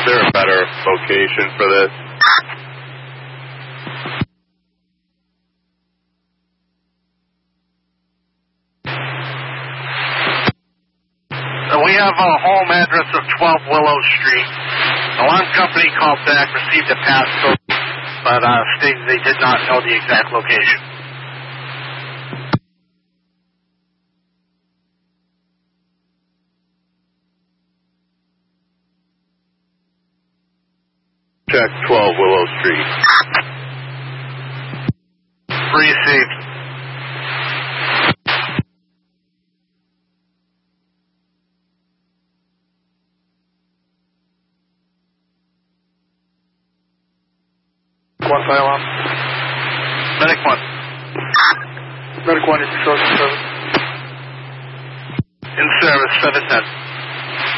there a better location for this? We have a home address of 12 Willow Street. Alarm company called back, received a passcode, but stated they did not know the exact location. Check 12 Willow Street. Received. One fire alarm. Medic 1. Medic 1 is in service. In service, 710.